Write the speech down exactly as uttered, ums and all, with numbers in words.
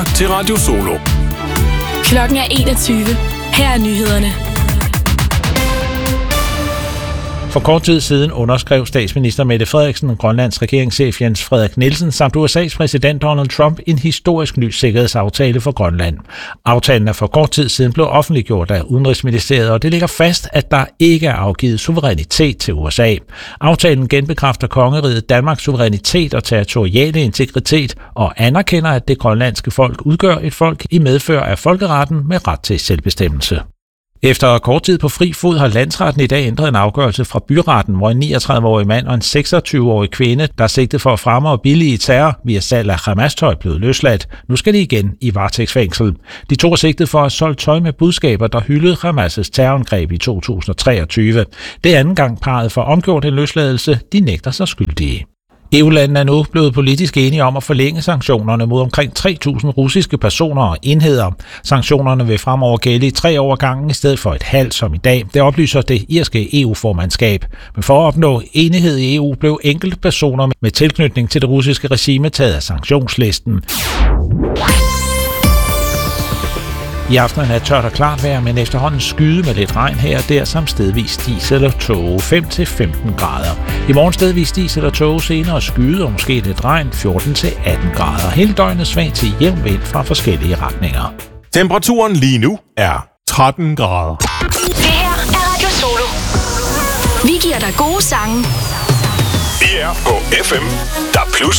lytter til Radio Solo. Klokken er enogtyve. Her er nyhederne. For kort tid siden underskrev statsminister Mette Frederiksen og Grønlands regeringschef Jens Frederik Nielsen samt U S A's præsident Donald Trump en historisk ny sikkerhedsaftale for Grønland. Aftalen er for kort tid siden blevet offentliggjort af Udenrigsministeriet, og det ligger fast, at der ikke er afgivet suverænitet til U S A. Aftalen genbekræfter kongeriget Danmarks suverænitet og territoriale integritet og anerkender, at det grønlandske folk udgør et folk i medfør af folkeretten med ret til selvbestemmelse. Efter kort tid på fri fod har landsretten i dag ændret en afgørelse fra byretten, hvor en niogtredive-årig mand og en seksogtyve-årig kvinde, der er sigtet for at fremme og billige terror via salg af Hamas-tøj, blev løsladt. Nu skal de igen i varetægtsfængsel. De to er sigtet for at have solgt tøj med budskaber, der hyldede Hamas' terrorangreb i to tusind og treogtyve. Det er anden gang parret får omgjort en løsladelse. De nægter sig skyldige. E U-landene er nu blevet politisk enige om at forlænge sanktionerne mod omkring tre tusind russiske personer og enheder. Sanktionerne vil fremover gælde i tre år gangen i stedet for et halvt som i dag. Det oplyser det irske E U-formandskab. Men for at opnå enighed i E U blev enkelte personer med tilknytning til det russiske regime taget af sanktionslisten. I aften er tørt og klart vejr, men efterhånden skyde med lidt regn her og der, samt stedvis dis eller tåge fem til femten grader. I morgen stedvis dis eller tåge, senere skyde og måske lidt regn fjorten til atten grader. Hele døgnet svag til jævn vind fra forskellige retninger. Temperaturen lige nu er tretten grader. Det her er Radio Solo. Vi giver dig gode sange. Vi er på F M, der plus